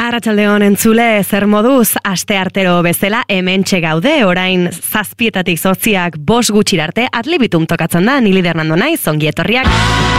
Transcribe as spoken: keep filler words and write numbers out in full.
Arratsaldeon entzule, zer moduz, aste artero bezala hementxe gaude, orain zazpietatik zortziak bost gutxira arte, Adlibitum tokatzen da, ni lider nando naiz, ongi etorriak.